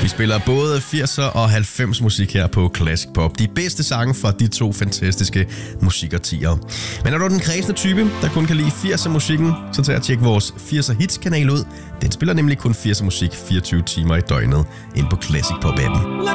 Vi spiller både 80'er og 90 musik her på Classic Pop. De bedste sange fra de to fantastiske musikårtier. Men er du den kredsende type, der kun kan lide 80'er musikken, så tag og tjek vores 80'er hits kanal ud. Den spiller nemlig kun 80'er musik 24 timer i døgnet ind på Classic Pop appen.